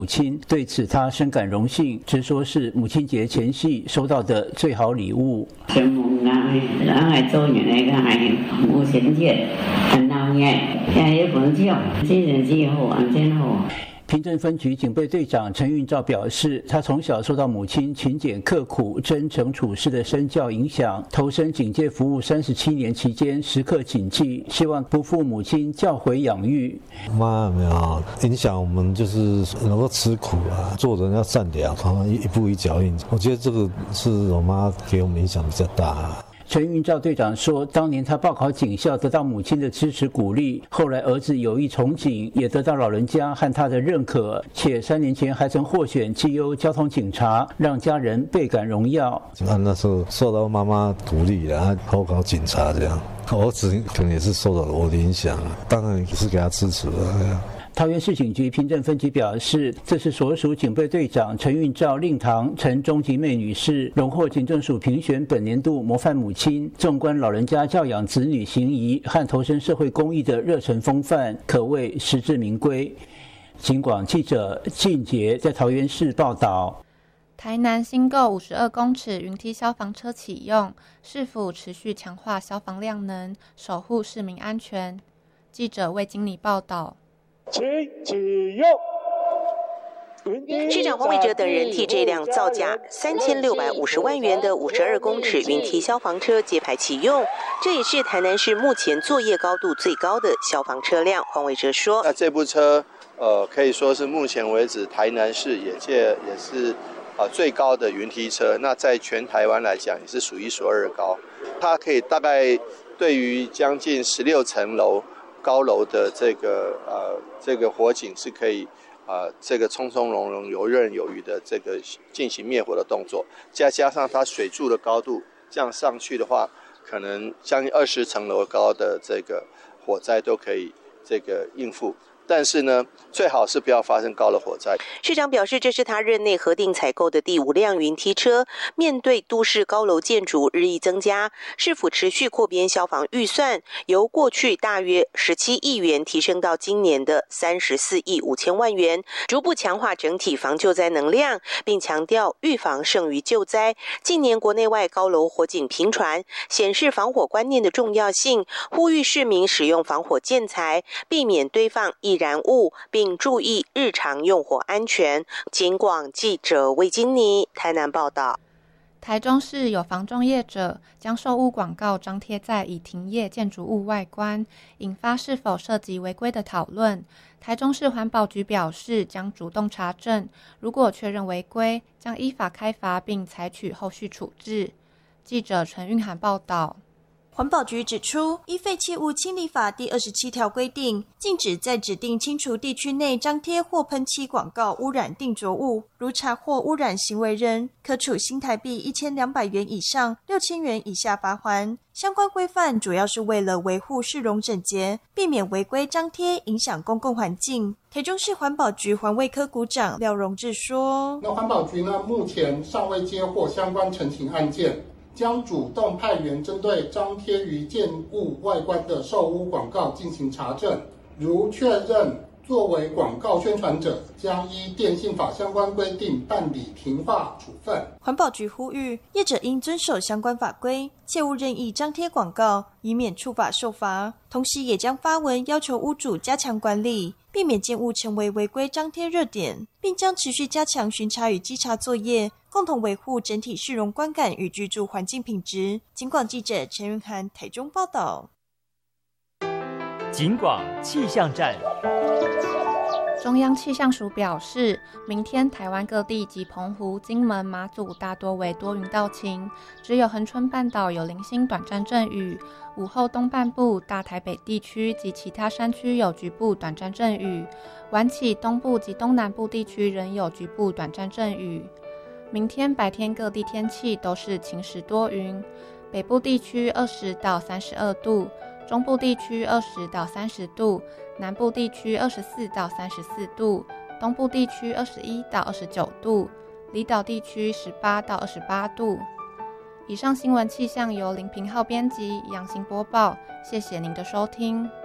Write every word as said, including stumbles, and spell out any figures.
母亲。对此他深感荣幸，直说是母亲节前夕收到的最好礼物。 咱还做人那个还母亲节很闹热，现一本酒，这人之好，真好。 平镇分局警备队长陈运照表示，他从小受到母亲勤俭刻苦、真诚处事的身教影响，投身警界服务三十七年期间，时刻谨记，希望不负母亲教诲养育。 妈有没有影响我们，就是能够吃苦啊，做人要善良，然后一步一脚印。我觉得这个是我妈给我们影响比较大。 陈运照队长说，当年他报考警校得到母亲的支持鼓励，后来儿子有意从警，也得到老人家和他的认可，且三年前还曾获选绩优交通警察，让家人倍感荣耀。 啊，那时候受到妈妈鼓励啊，报考警察这样，儿子可能也是受到了我的影响，当然也是给他支持的。 桃园市警局平镇分局表示，这是所属警备队长陈运照令堂陈钟吉妹女士荣获警政署评选本年度模范母亲，纵观老人家教养子女行仪和投身社会公益的热忱风范，可谓实至名归。警广记者靳杰在桃园市报道。 台南新购五十二公尺云梯消防车启用，市府持续强化消防量能，守护市民安全。记者魏经理报道。 请启用。 市长黄伟哲等人替这辆造价三千六百五十万元的五十二公尺云梯消防车揭牌启用，这也是台南市目前作业高度最高的消防车辆。黄伟哲说：“ 那这部车，呃，可以说是目前为止台南市业界也是啊、呃、最高的云梯车。那在全台湾来讲，也是数一数二的高。它可以大概对于将近十六层楼。”高楼的这个呃这个火警是可以啊、呃、这个从从容容游刃有余的这个进行灭火的动作，加加上它水柱的高度这样上去的话，可能将近二十层楼高的这个火灾都可以这个应付。但是呢，最好是不要发生高的火灾。 市长表示，这是他任内核定采购的第五辆云梯车。面对都市高楼建筑日益增加，市府持续扩编消防预算，由过去大约十七亿元提升到今年的三十四亿五千万元，逐步强化整体防救灾能量，并强调预防胜于救灾。近年国内外高楼火警频传，显示防火观念的重要性，呼吁市民使用防火建材，避免堆放易燃物，并注意日常用火安全。警广记者魏金妮台南报道。 台中市有房仲业者将售屋广告张贴在已停业建筑物外观，引发是否涉及违规的讨论。台中市环保局表示，将主动查证，如果确认违规，将依法开罚并采取后续处置。记者陈韵涵报道。 环保局指出，依废弃物清理法第二十七条规定，禁止在指定清除地区内张贴或喷漆广告污染定着物，如查获污染行为人，可处新台币一千两百元以上六千元以下罚锾。相关规范主要是为了维护市容整洁，避免违规张贴影响公共环境。台中市环保局环卫科股长廖荣志说：“ 那环保局呢，目前尚未接获相关陈情案件。”将主动派员针对张贴于建物外观的售屋广告进行查证，如确认作为广告宣传者，将依电信法相关规定办理停话处分。 环保局呼吁业者应遵守相关法规，切勿任意张贴广告，以免触法受罚。同时也将发文要求屋主加强管理，避免建物成为违规张贴热点，并将持续加强巡查与稽查作业，共同维护整体市容观感与居住环境品质。警广记者陈云涵台中报道。 警广气象站。 中央气象署表示，明天台湾各地及澎湖、金门、马祖大多为多云到晴，只有恒春半岛有零星短暂阵雨。午后东半部、大台北地区及其他山区有局部短暂阵雨，晚起东部及东南部地区仍有局部短暂阵雨。明天白天各地天气都是晴时多云，北部地区二十到三十二度，中部地区二十到三十度，南部地区二十四到三十四度，东部地区二十一到二十九度，离岛地区十八到二十八度。以上新闻气象由林平浩编辑，杨行播报，谢谢您的收听。